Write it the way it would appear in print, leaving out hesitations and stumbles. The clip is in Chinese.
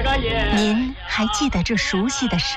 您还记得这熟悉的